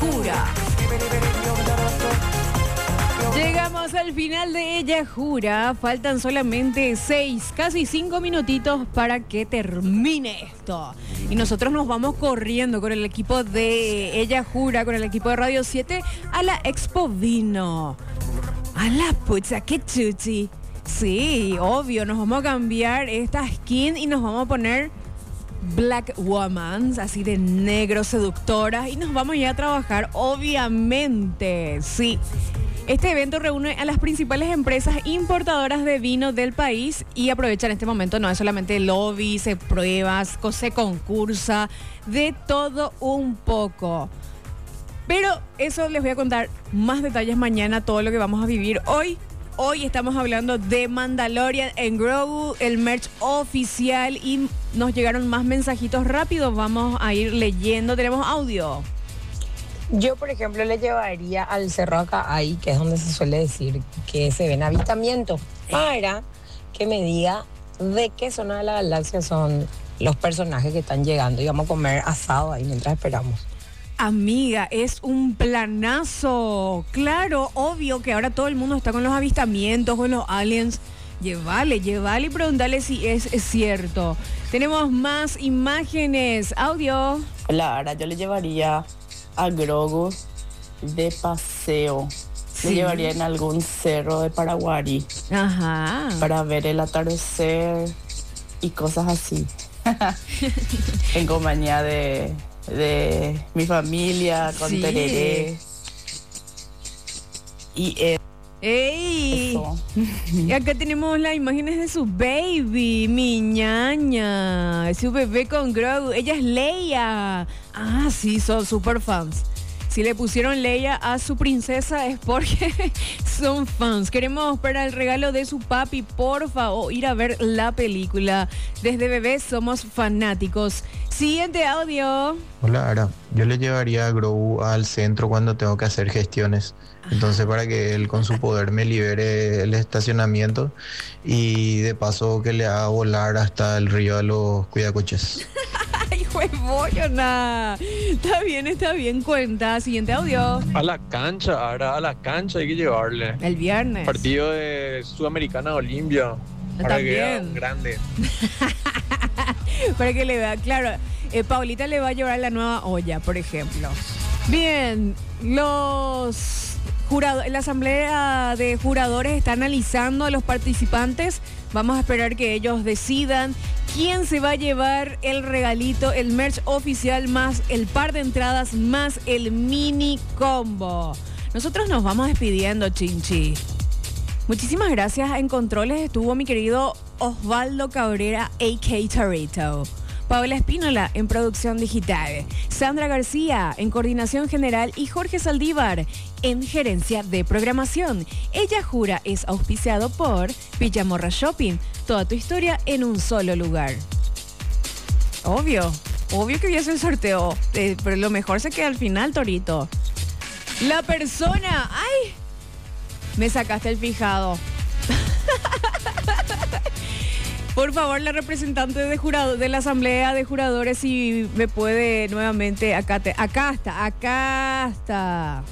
Jura. Llegamos al final de Ella Jura. Faltan solamente 6, casi 5 minutitos para que termine esto. Y nosotros nos vamos corriendo con el equipo de Ella Jura, con el equipo de Radio 7, a la Expo Vino. A la pucha, qué chuchi. Sí, obvio, nos vamos a cambiar esta skin y nos vamos a poner Black Woman, así de negro, seductoras, y nos vamos ya a trabajar, obviamente, sí. Este evento reúne a las principales empresas importadoras de vino del país y aprovecha en este momento, no es solamente lobby, se pruebas, se concursa, de todo un poco. Pero eso les voy a contar más detalles mañana, todo lo que vamos a vivir hoy. Hoy estamos hablando de Mandalorian en Grogu, el merch oficial, y nos llegaron más mensajitos rápidos, vamos a ir leyendo, tenemos audio. Yo, por ejemplo, le llevaría al Cerro Acaay, que es donde se suele decir que se ven avistamientos, para que me diga de qué zona de la galaxia son los personajes que están llegando y vamos a comer asado ahí mientras esperamos. Amiga, es un planazo. Claro, obvio que ahora todo el mundo está con los avistamientos, con los aliens. Llévale y preguntale si es cierto. Tenemos más imágenes. Audio. Hola, ahora yo le llevaría a Grogu de paseo. Sí. Le llevaría en algún cerro de Paraguay. Ajá. Para ver el atardecer y cosas así. En compañía de mi familia, con tereré. Y ¡Ey! eso. Y acá tenemos las imágenes de su baby, mi ñaña, su bebé con Grogu. Ella es Leia. Ah, sí, son super fans. Si le pusieron Leia a su princesa es porque son fans. Queremos para el regalo de su papi, porfa, o ir a ver la película. Desde bebés somos fanáticos. Siguiente audio. Hola, Ara. Yo le llevaría a Grogu al centro cuando tengo que hacer gestiones. Entonces, para que él con su poder me libere el estacionamiento y de paso que le haga volar hasta el río a los cuidacoches. ¡Ay, huevoyona! Está bien, cuenta. Siguiente audio. A la cancha, Ara, a la cancha hay que llevarle. El viernes. Partido de Sudamericana Olimpia. Para que vea También. un grande. Para que le vea, claro. Paulita le va a llevar la nueva olla, por ejemplo. Bien, la asamblea de juradores está analizando a los participantes. Vamos a esperar que ellos decidan quién se va a llevar el regalito, el merch oficial, más el par de entradas, más el mini combo. Nosotros nos vamos despidiendo, Chinchi. Muchísimas gracias. En controles estuvo mi querido Osvaldo Cabrera, a.k.a. Tarito. Paola Espínola en producción digital. Sandra García en coordinación general y Jorge Saldívar en gerencia de programación. Ella Jura es auspiciado por Villamorra Shopping. Toda tu historia en un solo lugar. Obvio que voy a hacer el sorteo. Pero lo mejor se queda al final, Torito. La persona... ¡Ay! Me sacaste el fijado. Por favor, la representante de la asamblea de juradores, si me puede nuevamente, acá está.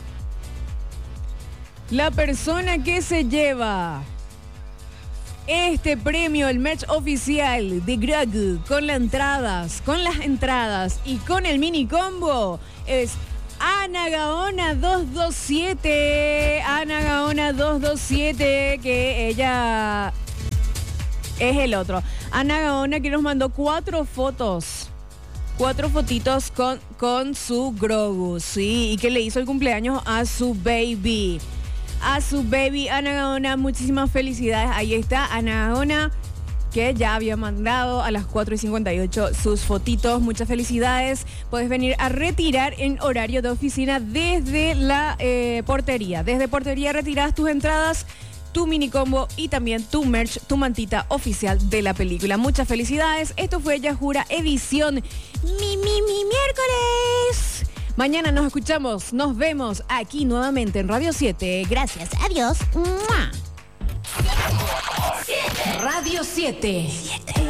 La persona que se lleva este premio, el merch oficial de Grogu, con las entradas y con el mini combo, es Ana Gaona 227. Ana Gaona 227, que ella... es el otro. Ana Gaona, que nos mandó 4 fotos. 4 fotitos con su Grogu, sí. Y que le hizo el cumpleaños a su baby. Ana Gaona, muchísimas felicidades. Ahí está Ana Gaona, que ya había mandado a las 4:58 sus fotitos. Muchas felicidades. Puedes venir a retirar en horario de oficina desde la portería. Desde portería retiras tus entradas, tu mini combo y también tu merch, tu mantita oficial de la película. Muchas felicidades. Esto fue Ella Jura, edición miércoles. Mañana nos escuchamos, nos vemos aquí nuevamente en Radio 7. Gracias, adiós. ¡Mua! Radio 7.